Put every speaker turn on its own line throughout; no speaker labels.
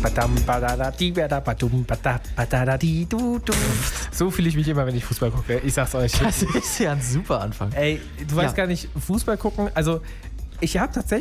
So fühle ich mich immer, wenn ich Fußball gucke. Ich sag's euch.
Das ist ja ein super Anfang.
Ey, du weißt gar nicht, Fußball gucken, also ich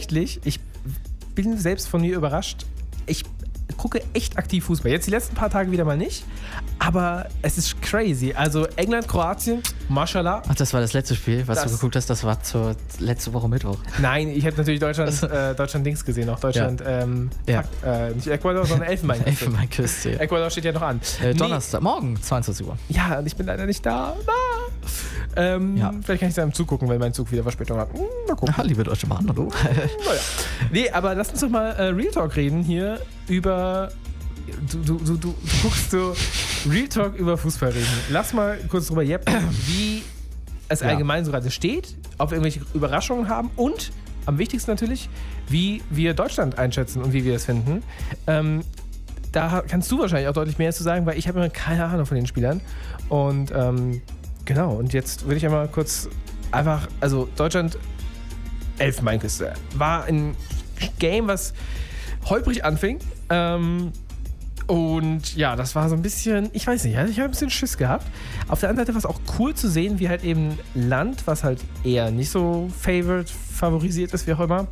bin selbst von mir überrascht, ich gucke echt aktiv Fußball. Jetzt die letzten paar Tage wieder mal nicht, aber es ist crazy. Also England, Kroatien, Mashallah.
Ach, das war das letzte Spiel, was du geguckt hast, das war zur letzte Woche Mittwoch.
Nein, ich habe natürlich Deutschland Dings gesehen, auch Deutschland, nicht Ecuador, sondern Elfenbeinküste.
Elfenbeinküste. Ja.
Ecuador steht ja noch an.
Donnerstag, morgen, 22 Uhr.
Ja, und ich bin leider nicht da. Vielleicht kann ich da zugucken, wenn mein Zug wieder Verspätung hat. Mal gucken.
Ja, liebe Deutsche Bahn, hallo.
Naja. Nee, aber lass uns doch mal Real Talk reden hier über... Du guckst so Real Talk über Fußball reden. Lass mal kurz drüber jeppen, wie es allgemein so gerade steht, ob wir irgendwelche Überraschungen haben und am wichtigsten natürlich, wie wir Deutschland einschätzen und wie wir es finden. Da kannst du wahrscheinlich auch deutlich mehr zu sagen, weil ich habe immer keine Ahnung von den Spielern. Und genau, und jetzt würde ich einmal kurz also Deutschland, Elfenbeinküste, war ein Game, was holprig anfing. Und ja, das war so ein bisschen, ich weiß nicht, ich habe ein bisschen Schiss gehabt. Auf der anderen Seite war es auch cool zu sehen, wie halt eben Land, was halt eher nicht so favorisiert ist, wie auch immer,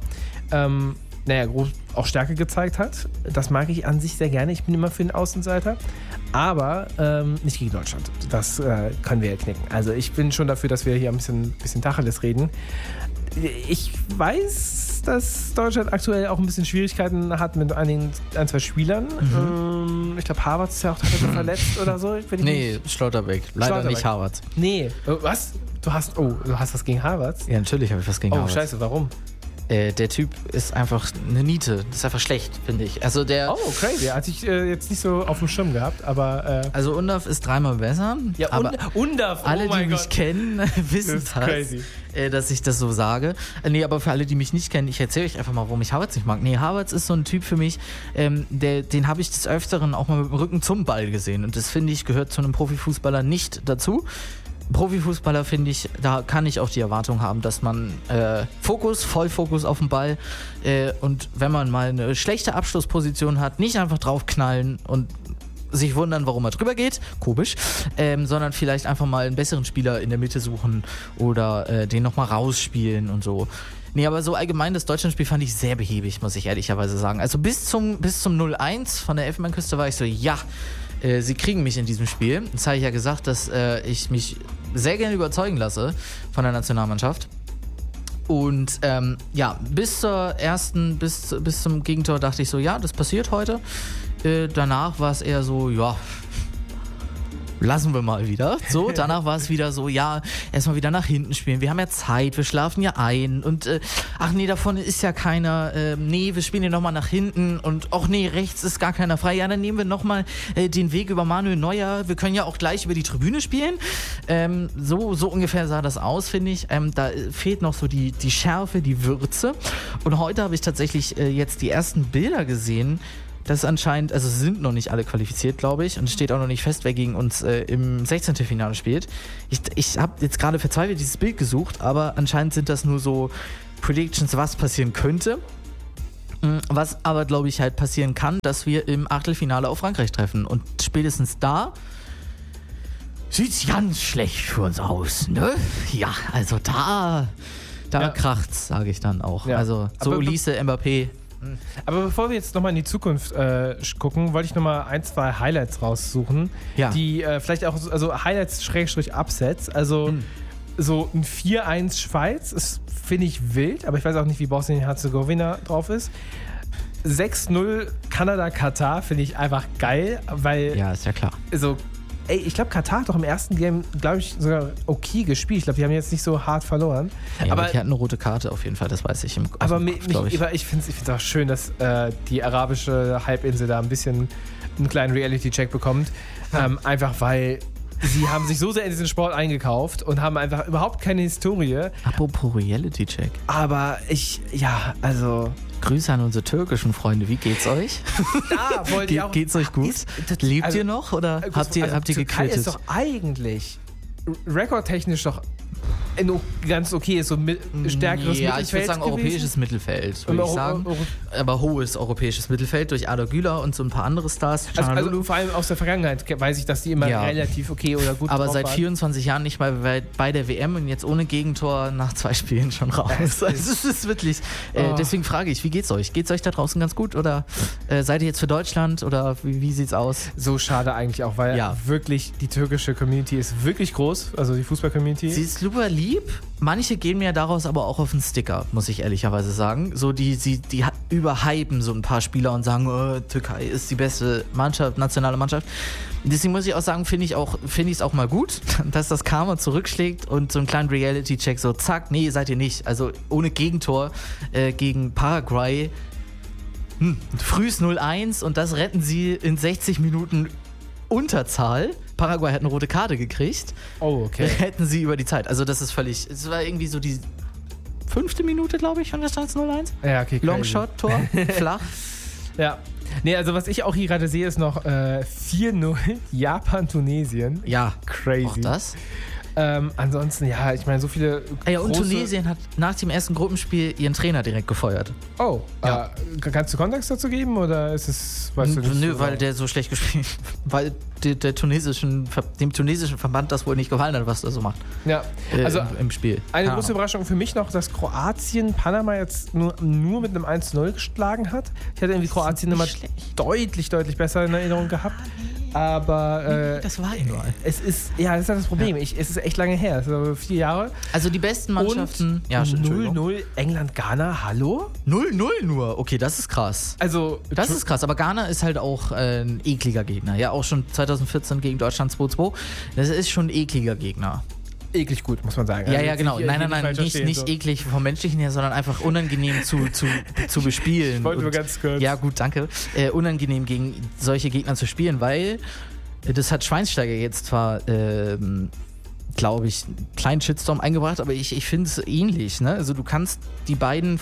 groß auch Stärke gezeigt hat. Das mag ich an sich sehr gerne. Ich bin immer für den Außenseiter. Aber nicht gegen Deutschland. Das können wir ja knicken. Also ich bin schon dafür, dass wir hier ein bisschen Tacheles reden. Ich weiß, dass Deutschland aktuell auch ein bisschen Schwierigkeiten hat mit ein, zwei Spielern. Ich glaube, Havertz ist ja auch teilweise verletzt oder so.
Schlotterbeck. Leider nicht Havertz.
Nee, was? Du hast was gegen Havertz?
Ja, natürlich habe ich was gegen Havertz.
Oh, scheiße, warum?
Der Typ ist einfach eine Niete. Das ist einfach schlecht, finde ich. Also
crazy. Hatte ich jetzt nicht so auf dem Schirm gehabt, aber...
Also Undav ist dreimal besser.
Ja, aber Undav,
alle, die mich kennen, wissen dass ich das so sage. Nee, aber für alle, die mich nicht kennen, ich erzähle euch einfach mal, warum ich Havertz nicht mag. Nee, Havertz ist so ein Typ für mich, den habe ich des Öfteren auch mal mit dem Rücken zum Ball gesehen. Und das, finde ich, gehört zu einem Profifußballer nicht dazu. Profifußballer, finde ich, da kann ich auch die Erwartung haben, dass man Vollfokus auf den Ball und wenn man mal eine schlechte Abschlussposition hat, nicht einfach draufknallen und sich wundern, warum er drüber geht, komisch, sondern vielleicht einfach mal einen besseren Spieler in der Mitte suchen oder den nochmal rausspielen und so. Nee, aber so allgemein, das Deutschlandspiel fand ich sehr behäbig, muss ich ehrlicherweise sagen. Also bis zum 0-1 von der Elfenbeinküste war ich so, sie kriegen mich in diesem Spiel. Das habe ich ja gesagt, dass ich mich sehr gerne überzeugen lasse von der Nationalmannschaft. Und bis zum Gegentor dachte ich so, ja, das passiert heute. Danach war es eher so, lassen wir mal wieder. So, danach war es wieder so, erstmal wieder nach hinten spielen. Wir haben ja Zeit, wir schlafen ja ein. Und davon ist ja keiner. Wir spielen hier nochmal nach hinten. Und rechts ist gar keiner frei. Ja, dann nehmen wir nochmal den Weg über Manuel Neuer. Wir können ja auch gleich über die Tribüne spielen. So ungefähr sah das aus, finde ich. Da fehlt noch so die Schärfe, die Würze. Und heute habe ich tatsächlich jetzt die ersten Bilder gesehen. Das ist anscheinend, also sind noch nicht alle qualifiziert, glaube ich. Und es steht auch noch nicht fest, wer gegen uns im 16. Finale spielt. Ich habe jetzt gerade verzweifelt dieses Bild gesucht, aber anscheinend sind das nur so Predictions, was passieren könnte. Was aber, glaube ich, halt passieren kann, dass wir im Achtelfinale auf Frankreich treffen. Und spätestens da sieht's ganz schlecht für uns aus, ne? Ja, also da kracht's, sage ich dann auch. Ja. Also so Ulisse, Mbappé.
Aber bevor wir jetzt nochmal in die Zukunft gucken, wollte ich nochmal ein, zwei Highlights raussuchen, die vielleicht auch, also Highlights/Upsets, also so ein 4-1 Schweiz, ist, finde ich, wild, aber ich weiß auch nicht, wie Bosnien-Herzegowina drauf ist. 6-0 Kanada-Katar finde ich einfach geil, weil...
Ja, ist ja klar.
Also, ich glaube, Katar hat doch im ersten Game, glaube ich, sogar okay gespielt. Ich glaube, die haben jetzt nicht so hart verloren.
Ja, aber die hatten eine rote Karte auf jeden Fall, das weiß ich.
Ich finde es auch schön, dass die arabische Halbinsel da ein bisschen einen kleinen Reality-Check bekommt. Einfach weil sie haben sich so sehr in diesen Sport eingekauft und haben einfach überhaupt keine Historie.
Apropos Reality-Check.
Aber
Grüße an unsere türkischen Freunde. Wie geht's euch?
Da wollte ich auch.
Geht's euch gut? Lebt ihr noch oder habt ihr gequittet?
Türkei ist doch eigentlich rekordtechnisch doch ganz okay ist, so stärkeres Mittelfeld.
Ja, ich würde sagen europäisches Mittelfeld, würde ich sagen. Aber hohes europäises Mittelfeld durch Arda Güler und so ein paar andere Stars.
Also vor allem aus der Vergangenheit weiß ich, dass die immer relativ okay oder gut
aber seit 24 Jahren nicht mal bei der WM und jetzt ohne Gegentor nach 2 Spielen schon raus. Also es ist wirklich, deswegen frage ich, wie geht's euch? Geht's euch da draußen ganz gut oder seid ihr jetzt für Deutschland oder wie sieht's aus?
So schade eigentlich auch, weil wirklich die türkische Community ist wirklich groß, also die Fußball-Community.
Sie ist super lieb. Manche gehen mir daraus aber auch auf den Sticker, muss ich ehrlicherweise sagen. So die überhypen so ein paar Spieler und sagen, Türkei ist die beste Mannschaft, nationale Mannschaft. Deswegen muss ich auch sagen, finde ich es auch mal gut, dass das Karma zurückschlägt und so einen kleinen Reality-Check so zack, nee, seid ihr nicht. Also ohne Gegentor gegen Paraguay. Frühs 0-1 und das retten sie in 60 Minuten Unterzahl. Paraguay hat eine rote Karte gekriegt.
Oh, okay.
Hätten sie über die Zeit. Also das ist völlig, es war irgendwie so die 5. Minute, glaube ich, von der Stand 0-1.
Ja, okay.
Longshot, Tor, flach.
Ja. Nee, also was ich auch hier gerade sehe, ist noch 4-0 Japan-Tunesien.
Ja.
Crazy.
Auch das?
Ansonsten, ja, ich meine, so viele
und Tunesien hat nach dem ersten Gruppenspiel ihren Trainer direkt gefeuert.
Oh, ja. Kannst du Kontext dazu geben oder ist es, weißt du nicht?
Nö, weil der so schlecht gespielt hat. Weil dem tunesischen Verband das wohl nicht gefallen hat, was er so macht.
Ja, also
im Spiel.
Eine große Überraschung für mich noch, dass Kroatien Panama jetzt nur mit einem 1-0 geschlagen hat. Ich hatte irgendwie Kroatien immer deutlich besser in Erinnerung gehabt. Aber
das war egal.
Das ist das Problem. Es ist echt lange her. Es ist 4 Jahre.
Also die besten Mannschaften.
Und 0-0 England-Ghana, hallo?
0-0 nur? Okay, das ist krass.
Also
das ist krass, aber Ghana ist halt auch ein ekliger Gegner. Ja, auch schon 2014 gegen Deutschland 2-2. Das ist schon ein ekliger Gegner.
Eklig gut, muss man sagen.
Ja, genau. Nein, nicht eklig vom Menschlichen her, sondern einfach unangenehm zu bespielen.
Ich wollte nur ganz kurz.
Ja, gut, danke. Unangenehm gegen solche Gegner zu spielen, weil das hat Schweinsteiger jetzt zwar, glaube ich, einen kleinen Shitstorm eingebracht, aber ich finde es ähnlich. Ne? Also du kannst die beiden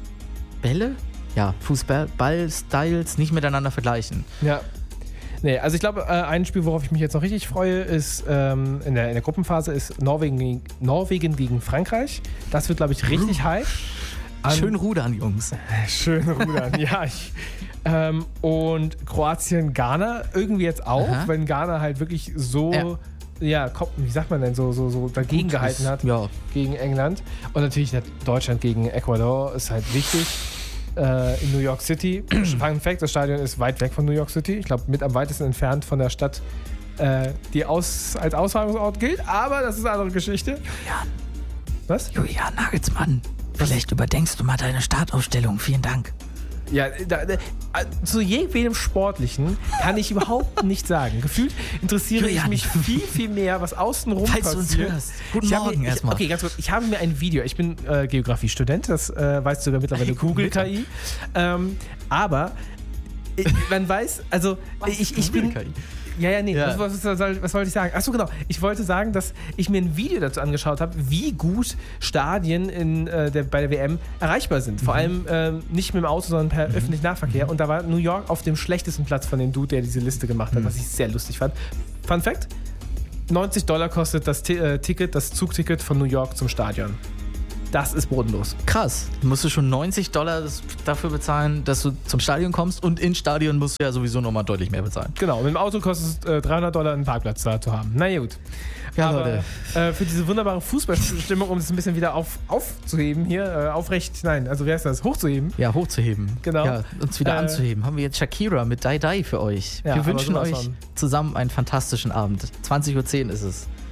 Fußball-Styles nicht miteinander vergleichen.
Ja. Nee, also ich glaube, ein Spiel, worauf ich mich jetzt noch richtig freue, ist in der Gruppenphase ist Norwegen gegen Frankreich. Das wird, glaube ich, richtig heiß.
Schön rudern, Jungs.
Schön rudern, ja. Und Kroatien, Ghana irgendwie jetzt auch, wenn Ghana halt wirklich so, wie sagt man denn, so dagegen gehalten hat gegen England. Und natürlich Deutschland gegen Ecuador ist halt wichtig. In New York City. Fun Fact, das Stadion ist weit weg von New York City. Ich glaube, mit am weitesten entfernt von der Stadt, die als Austragungsort gilt. Aber das ist eine andere Geschichte.
Julian.
Was?
Julian Nagelsmann. Vielleicht überdenkst du mal deine Startaufstellung. Vielen Dank.
Ja, zu jedem Sportlichen kann ich überhaupt nichts sagen. Gefühlt interessiere ich mich viel mehr, was außenrum passiert.
Falls du uns hörst. Guten Morgen erstmal.
Okay, ganz kurz. Ich habe mir ein Video, ich bin Geografiestudent, das weiß sogar mittlerweile Google KI. Aber man weiß, also ich bin... Ja. Was wollte ich sagen? Achso, genau. Ich wollte sagen, dass ich mir ein Video dazu angeschaut habe, wie gut Stadien bei der WM erreichbar sind. Vor allem nicht mit dem Auto, sondern per öffentlichen Nahverkehr. Und da war New York auf dem schlechtesten Platz von dem Dude, der diese Liste gemacht hat, was ich sehr lustig fand. Fun Fact: $90 kostet das Zugticket von New York zum Stadion. Das ist bodenlos.
Krass. Musst du schon $90 dafür bezahlen, dass du zum Stadion kommst, und ins Stadion musst du ja sowieso nochmal deutlich mehr bezahlen.
Genau, mit dem Auto kostet es $300, einen Parkplatz da zu haben. Na gut.
Ja,
aber
Leute.
Für diese wunderbare Fußballstimmung, um es ein bisschen wieder aufzuheben hier, hochzuheben.
Ja, hochzuheben.
Genau.
Ja, uns wieder anzuheben. Haben wir jetzt Shakira mit Die Die für euch.
Ja,
wir wünschen euch zusammen einen fantastischen Abend. 20:10 Uhr ist es.